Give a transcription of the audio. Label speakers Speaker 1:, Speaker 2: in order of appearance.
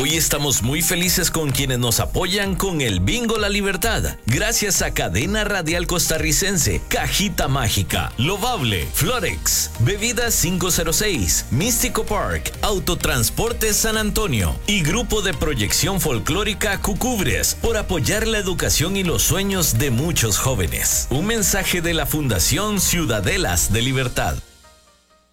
Speaker 1: Hoy estamos muy felices con quienes nos apoyan con el Bingo La Libertad. Gracias a Cadena Radial Costarricense, Cajita Mágica, Lovable, Florex, Bebidas 506, Místico Park, Autotransportes San Antonio y Grupo de Proyección Folclórica Cucubres por apoyar la educación y los sueños de muchos jóvenes. Un mensaje de la Fundación Ciudadelas de Libertad.